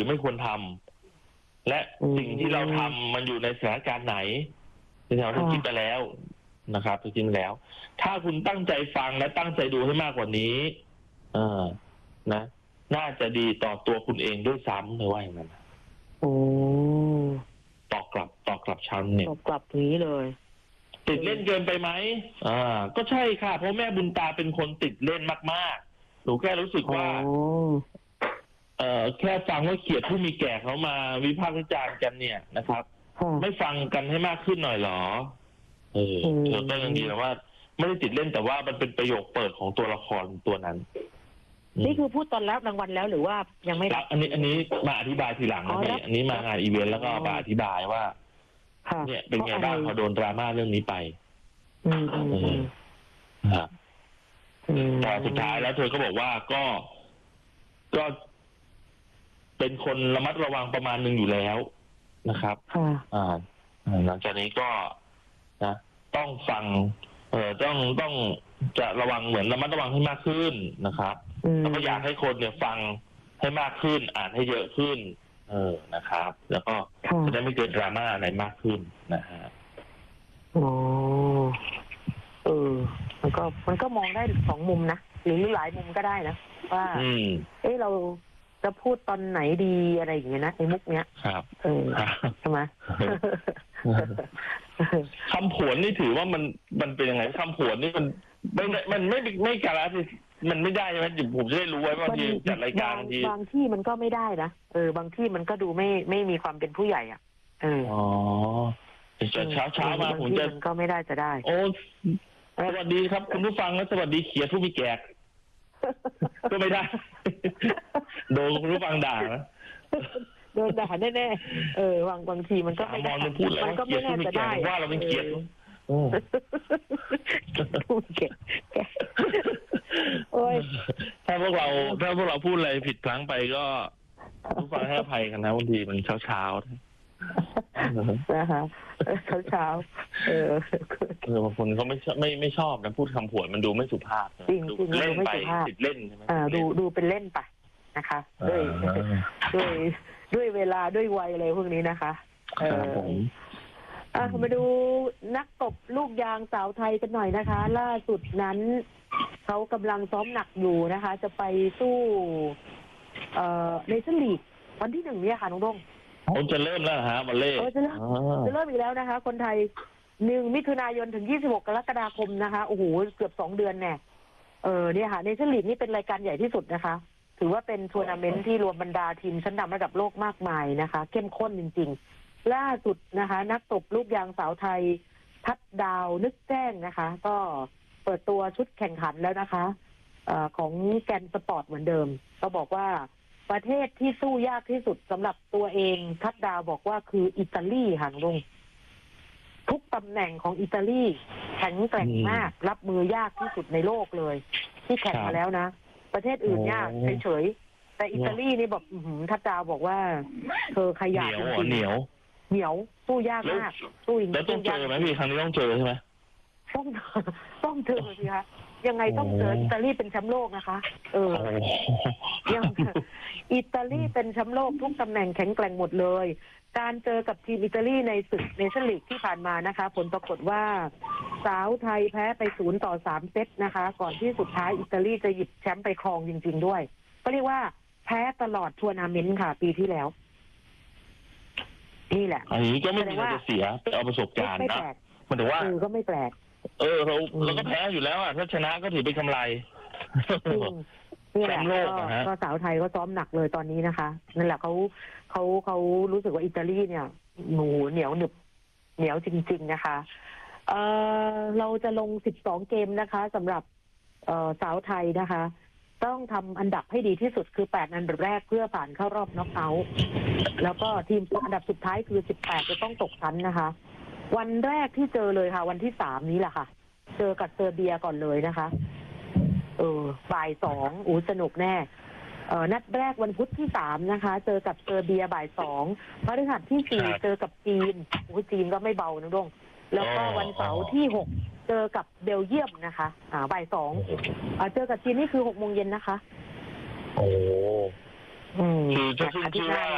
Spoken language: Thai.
ไม่ควรทำและสิ่งที่เราทำมันอยู่ในสถานการณ์ไหนที่เราคิดไปแล้วนะครับคิดไปแล้วถ้าคุณตั้งใจฟังและตั้งใจดูให้มากกว่านี้นะน่าจะดีต่อตัวคุณเองด้วยซ้ำเลยว่าอย่างนั้นโอ้ตอบกลับชั้นเนี่ยตอบกลับนี้เลยติดเล่นเกินไปไหมก็ใช่ค่ะเพราะแม่บุญตาเป็นคนติดเล่นมากๆหนูแค่รู้สึกว่าแค่ฟังว่าเกียรติผู้มีแก่เขามาวิพากษ์วิจารณ์กันเนี่ยนะครับไม่ฟังกันให้มากขึ้นหน่อยหรอเธอก็ยังดีนะว่าไม่ได้ติดเล่นแต่ว่ามันเป็นประโยคเปิดของตัวละครตัวนั้นนี่คือพูดตอนรับรางวัลแล้วหรือว่ายังไม่รับอันนี้มาอธิบายทีหลังนะพี่อันนี้มางานอีเวนต์แล้วก็มาอธิบายว่าเนี่ยเป็นไงบ้างพอโดนดราม่าเรื่องนี้ไปแต่สุดท้ายแล้วเธอก็บอกว่าก็เป็นคนระมัดระวังประมาณหนึ่งอยู่แล้วนะครับหลังจากนี้ก็นะต้องฟังต้องจะระวังเหมือนระมัดระวังให้มากขึ้นนะครับแล้วก็อยากให้คนเนี่ยฟังให้มากขึ้นอ่านให้เยอะขึ้นนะครับแล้วก็จะได้ไม่เกิดดราม่าอะไรมากขึ้นนะฮะมันก็มองได้สองมุมนะหรือหลายมุมก็ได้นะว่าเราจะพูดตอนไหนดีอะไรอย่างเงี้ยนะไอ้มุกเนี้ยครับใช่ไหมคำผวนนี่ถือว่ามันเป็นยังไงคำผวนนี่มันไม่การะมันไม่ได้ใช่ไหมผมจะได้รู้ไว้ว่าที่จัดรายการบางที่มันก็ไม่ได้นะบางที่มันก็ดูไม่มีความเป็นผู้ใหญ่อ่ะเช้ามาผมจะก็ไม่ได้จะได้โอ้สวัสดีครับคุณผู้ฟังและสวัสดีเขียดผู้มีแก่ก็ไม่ได้โดนคุณผู้ฟังด่านะโดนด่าแน่ๆบางทีมันก็ไม่ได้มันก็ไม่แน่จะได้ว่าเราเป็นเขียดผู้เขียดโอ้ยถ้าพวกเราพูดอะไรผิดพลั้งไปก็ผู้ฟังให้อภัยกันนะบางทีมันเช้านะคะเช้าบางคนเขาไม่ชอบนะพูดคำผวนมันดูไม่สุภาพจริงเล่นไปติดเล่นใช่ไหมดูเป็นเล่นไปนะคะด้วยเวลาด้วยวัยอะไรพวกนี้นะคะมาดูนักตบลูกยางสาวไทยกันหน่อยนะคะล่าสุดนั้นเขากำลังซ้อมหนักอยู่นะคะจะไปสู้เนชั่นลีกวันที่1เนี่ยค่ะน้องดงจะเริ่มแล้วฮะวันเล่จะเริ่มอีกแล้วนะคะคนไทย1 มิถุนายนถึง26 กรกฎาคมนะคะโอ้โหเกือบ2 เดือนแน่เนี่ยค่ะเนชั่นลีกนี่เป็นรายการใหญ่ที่สุดนะคะถือว่าเป็นทัวร์นาเมนต์ที่รวมบรรดาทีมชั้นนำระดับโลกมากมายนะคะเข้มข้นจริงๆล่าสุดนะคะนักตบลูกยางสาวไทยทัดดาวนึกแจ้งนะคะก็เปิดตัวชุดแข่งขันแล้วนะคะของแกนสปอร์ตเหมือนเดิมก็บอกว่าประเทศที่สู้ยากที่สุดสำหรับตัวเองทัดดาวบอกว่าคืออิตาลีค่ะลุงทุกตำแหน่งของอิตาลีแข็งแกร่งมากรับมือยากที่สุดในโลกเลยที่แข่งมาแล้วนะประเทศอื่นยากเฉยๆแต่อิตาลีนี่บอกทัดดาวบอกว่าเธอขยันเหนียวสู้ยากมากสู้อีกแล้วต้องเจอไหมพี่ครั้งนี้ต้องเจอใช่ไหมต้องเจอสิคะยังไงต้องเจออิตาลีเป็นแชมป์โลกนะคะยังอิตาลีเป็นแชมป์โลกทุกตำแหน่งแข็งแกร่งหมดเลยการเจอกับทีมอิตาลีในศึกเนชั่นลีกที่ผ่านมานะคะผลปรากฏว่าสาวไทยแพ้ไป0-3 เซตนะคะก่อนที่สุดท้ายอิตาลีจะหยิบแชมป์ไปครองจริงๆด้วยก็เรียกว่าแพ้ตลอดทัวร์นาเมนต์ค่ะปีที่แล้วนี่แหละอันนี้ก็ไม่มีอะไรจะเสียเอาประสบการณ์นะมันถือว่าก็ไม่แปลกเราก็แพ้อยู่แล้วอ่ะถ้าชนะก็ถือเป็นกำไรนี่แหละก็สาวไทยก็ซ้อมหนักเลยตอนนี้นะคะนั่นแหละเขารู้สึกว่าอิตาลีเนี่ยเหนียวหนึบเหนียวจริงๆนะคะเราจะลง12 เกมนะคะสำหรับสาวไทยนะคะต้องทำอันดับให้ดีที่สุดคือ8 อันดับแรกเพื่อผ่านเข้ารอบน็อกเอาท์แล้วก็ทีมอันดับสุดท้ายคือ18จะต้องตกชั้นนะคะวันแรกที่เจอเลยค่ะวันที่3นี้แหละค่ะเจอกับเซอร์เบียก่อนเลยนะคะบ่าย 2สนุกแน่นัดแรกวันพุธที่3นะคะเจอกับเซอร์เบียบ่าย 2พฤหัสที่4เจอกับจีนจีนก็ไม่เบานะดงแล้วก็วันเสาร์ที่6เจอกับเบลเยียมนะคะบ่าย 2เจอกับจีนนี่คือ 18:00 นนะคะคือจะชื่อว่า